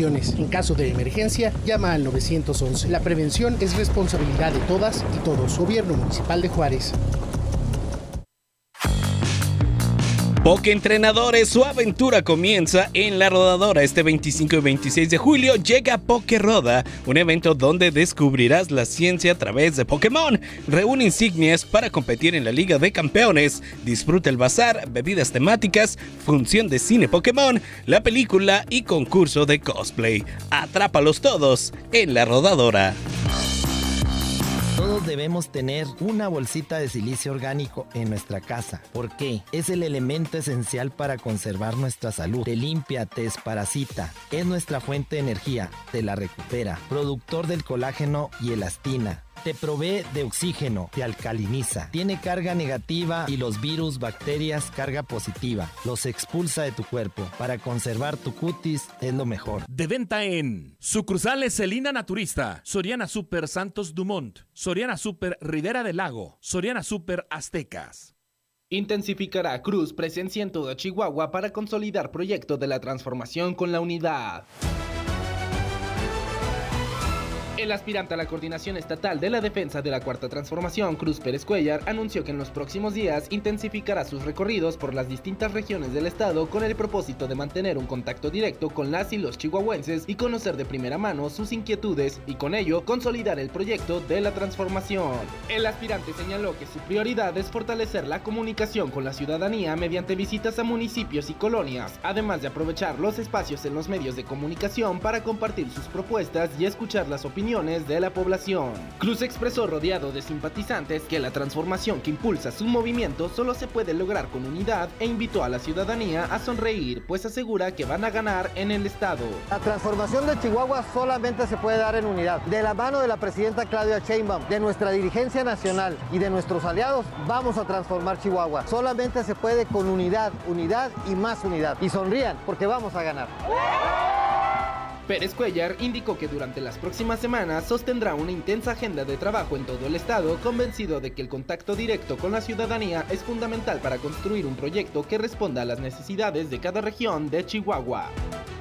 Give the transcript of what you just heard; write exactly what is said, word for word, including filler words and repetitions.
precauciones. En caso de emergencia, llama al nueve once. La prevención es responsabilidad de todas y todos. Gobierno Municipal de Juárez. Pokeentrenadores, su aventura comienza en La Rodadora. Este veinticinco y veintiséis de julio llega Pokeroda, un evento donde descubrirás la ciencia a través de Pokémon. Reúne insignias para competir en la Liga de Campeones. Disfruta el bazar, bebidas temáticas, función de cine Pokémon, la película y concurso de cosplay. Atrápalos todos en La Rodadora. Todos debemos tener una bolsita de silicio orgánico en nuestra casa. ¿Por qué? Es el elemento esencial para conservar nuestra salud. Te limpia, te desparasita. Es nuestra fuente de energía. Te la recupera. Productor del colágeno y elastina. Te provee de oxígeno, te alcaliniza, tiene carga negativa y los virus, bacterias, carga positiva. Los expulsa de tu cuerpo. Para conservar tu cutis es lo mejor. De venta en sucursales Celina Naturista, Soriana Super Santos Dumont, Soriana Super Rivera del Lago, Soriana Super Aztecas. Intensificará Cruz presencia en toda Chihuahua para consolidar proyecto de la transformación con la unidad. El aspirante a la coordinación estatal de la defensa de la Cuarta Transformación, Cruz Pérez Cuellar, anunció que en los próximos días intensificará sus recorridos por las distintas regiones del estado con el propósito de mantener un contacto directo con las y los chihuahuenses y conocer de primera mano sus inquietudes y con ello consolidar el proyecto de la transformación. El aspirante señaló que su prioridad es fortalecer la comunicación con la ciudadanía mediante visitas a municipios y colonias, además de aprovechar los espacios en los medios de comunicación para compartir sus propuestas y escuchar las opiniones de la población. Cruz expresó, rodeado de simpatizantes, que la transformación que impulsa su movimiento solo se puede lograr con unidad e invitó a la ciudadanía a sonreír, pues asegura que van a ganar en el estado. La transformación de Chihuahua solamente se puede dar en unidad. De la mano de la presidenta Claudia Sheinbaum, de nuestra dirigencia nacional y de nuestros aliados, vamos a transformar Chihuahua. Solamente se puede con unidad, unidad y más unidad. Y sonrían, porque vamos a ganar. Pérez Cuellar indicó que durante las próximas semanas sostendrá una intensa agenda de trabajo en todo el estado, convencido de que el contacto directo con la ciudadanía es fundamental para construir un proyecto que responda a las necesidades de cada región de Chihuahua.